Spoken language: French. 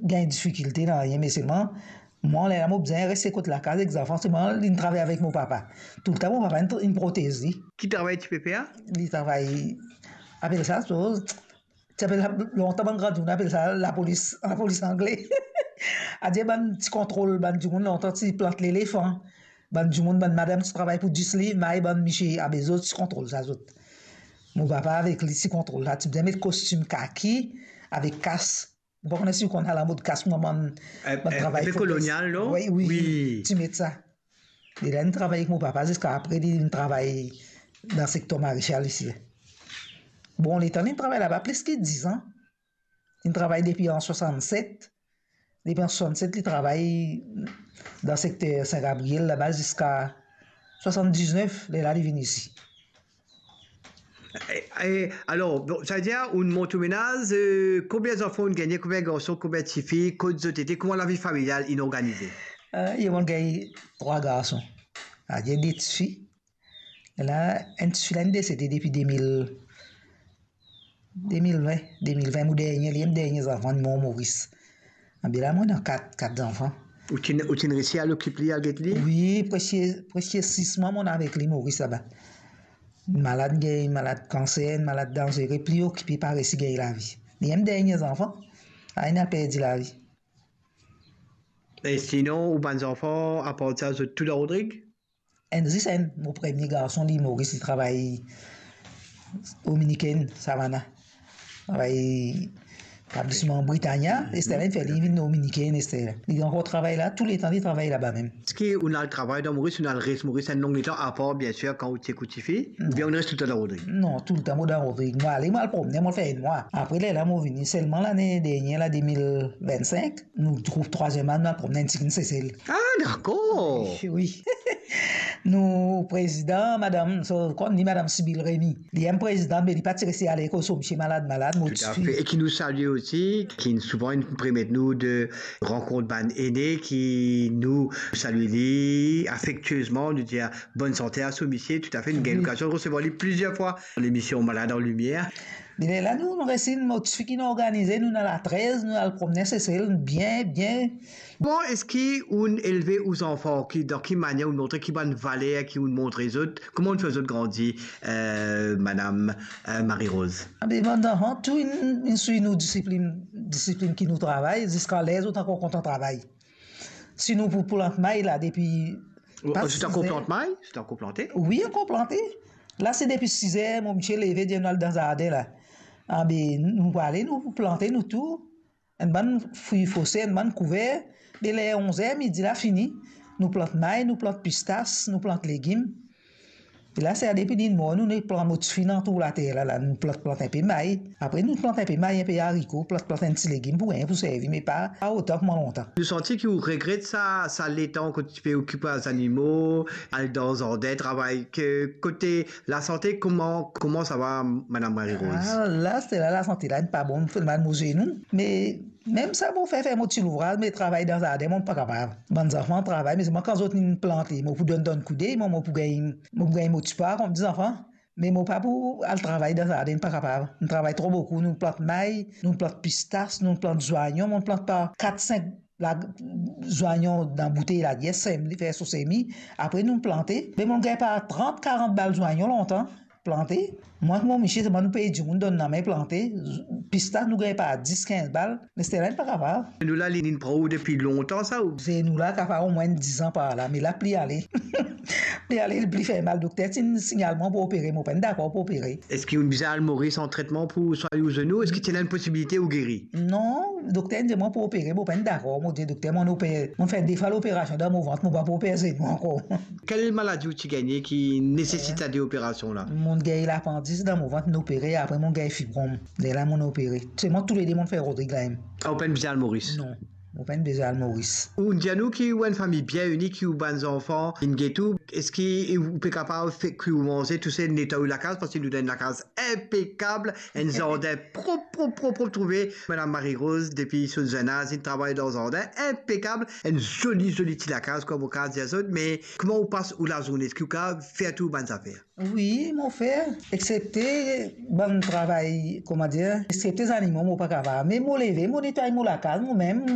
gagne difficulté dans rien, mais seulement, moi, là, moi, besoin de rester côté la case avec les enfants, c'est moi, il travaille avec mon papa. Tout le temps, mon papa a une prothèse. Qui travaille tu PPA? Il travaille, appelle ça, tu appelles longtemps, on appelle ça la police anglaise. A dit, ben, tu contrôles, ben, du monde, longtemps, tu plantes l'éléphant. Ben, du monde, ben, madame, tu travailles pour 10 livres, mais, ben, Michel, à besoin, tu contrôles ça, autres. Mon papa, avec lui, tu contrôles là. Tu dois mettre costume kaki, avec casse. Vous connaissez qu'on a la mode casse, moi, travail colonial, non? Oui, oui, oui. Tu mets ça. Il a travaillé avec mon papa jusqu'à après, il travaille dans le secteur maréchal ici. Bon, il travaille là-bas plus que 10 ans. Il travaille depuis en 67. Depuis en 67, il travaille dans le secteur Saint-Gabriel là-bas jusqu'à 79. Il est venu ici. Alors, ça veut dire, une motoménage, combien d'enfants on gagne, combien de garçons, combien de filles, combien de sociétés, comment la vie familiale est organisée? Il y a 3 garçons. Il y a des petites filles. Là, une petite fille est décédée depuis 2020. 2020, mon dernier enfant de mon Maurice. Là, moi, j'ai 4 enfants. Ou tu as réussi à l'occuper avec lui? Oui, presque 6 mois, on avec lui, Maurice, là-bas. Malade gay, malade cancer, malade dangereux, plus occupé par réussi gay la vie. Les derniers enfants, il a perdu la vie. Et sinon, ou bon enfants, à part ça, tout le Rodrigue? C'est mon premier garçon, Maurice, il travaille au Dominicain, Savannah. Il travaille établissement Britannia, et c'était là, il fait les Dominicains, il a encore travaillé là, tous les temps, il travaille là-bas même. Est-ce qu'on a le travail dans Maurice, on a le reste Maurice, un long temps, à part, bien sûr, quand on t'écoute, ou bien on reste tout le temps dans Rodrigue? Non, tout le temps, dans Rodrigue. Moi, allez, moi, le promener, moi, le faire moi. Après, là, moi, venu seulement l'année dernière, là, 2025, nous trouvons 3e année, nous, le promener, une Cécile. Ah, d'accord! Oui. Nous, président, madame, comme dit madame Sibylle Rémy, il y a un président, mais il n'est pas tiré à l'école, chez malade, tout à fait. Et qui nous salue aussi, qui souvent nous permet nous de rencontrer ban aînés, qui nous salue affectueusement, nous dire bonne santé à Somissier, tout à fait, nous avons l'occasion de recevoir plusieurs fois l'émission Malade en Lumière. Mais là, nous réussi une motif qui nous organisé, nous, dans la 13, nous allons promener Cécile, bien. Bon, est-ce qu'on élevé aux enfants, dans quelle manière on montre, qui va une valeur, qui on montre les autres, comment on fait les autres grandir, Madame Marie-Rose? Mais maintenant, tout une suit nos discipline qui nous travaille, jusqu'à l'aise, autant qu'on compte en travail. Si nous, pour planter maille, là, depuis. C'est encore planté maille? C'est encore planté? Oui, encore planté. Là, c'est depuis 6 heures, mon monsieur levé, dans le jardin, là. Ah, ben, nous allons nous planter, nous tout. Un bon fruit fossé, un bon couvert. Dès les 11 heures, midi, là, fini. Nous plantons maïs, nous plantons pistaches, nous plantons légumes. Et là, c'est depuis d'une mois, nous plantons motifs dans toute la terre, là. Nous plantons un peu maïs. Après, nous plantons un peu maïs, un peu haricots, plantons un petit légume pour servir, mais pas autant que longtemps. Vous sentez que vous regrettez ça l'étang quand tu peux occuper les animaux, aller dans un jardin, travailler, côté la santé, comment ça va, Madame Marie-Rose? Ah, là, c'est là, la santé, là, n'est pas bon, nous mal manger, nous. Mais, même ça, pour faire mon petit ouvrage, mais travailler dans un jardin, on n'est pas capable. Bons enfants travaillent, mais c'est moi, quand les autres nous plantent, moi, pour donner un coup d'œil, moi, pour gagner, comme des enfants. Mais mon papa, elle travaille dans ça, elle n'est pas capable. Nous travaillons trop beaucoup. Nous plantons maïs, nous plantons pistaches, nous plantons joignons, on ne plante pas 4-5 joignons dans la bouteille, là, yes, faire sous semi. Après, nous plantons. Mais on ne gagne pas 30-40 balles joignons longtemps. Planté. Moi, mon monsieur, c'est moi, nous payons du monde, donne la main planté. Pistache, nous gagnons pas 10-15 balles. Mais c'était là, pas capable. Nous, là, les pro depuis longtemps, ça, ou? C'est nous, là, qui avons au moins 10 ans par là. Mais là, plus aller. Plus aller, plus faire mal. Docteur, c'est un signalement pour opérer. Moi, pas d'accord pour opérer. Est-ce qu'il y a une bizarre Maurice en traitement pour soigner aux genoux? Est-ce qu'il y a une possibilité ou guérir? Non, docteur, dit moi pour opérer. Moi, pas d'accord. Moi, docteur, on fait des fois l'opération dans mon ventre. Moi, pas pour opérer, moi, encore. Quelle maladie tu gagnes qui nécessite des opérations, là? Mon gars, l'appendice dans mon ventre, nous opéré. Après, mon gars, fibrome. Dès là, mon opéré. C'est moi, tous les démons faire Rodrigue, là. Ah, pas une bizarre Maurice? Non. Pas une bizarre Maurice. Ou nous qui ont une famille bien unie, qui ont des enfants, une ghetto, est-ce qu'il est capable de que vous mangez tout ça, nettoyer la case, parce qu'il nous donne la case impeccable, un jardin propre trouvé. Madame Marie-Rose, depuis son jeune âge, il travaille dans un jardin impeccable, une jolie petite la case, comme au cas des autres, mais comment on passe où la journée? Est-ce que vous faites tout bonnes affaires? Oui, mon frère, excepté bon travail, comment dire, excepté les animaux, moi pas capable. Mais moi lever, moi nettoyer la case, moi-même,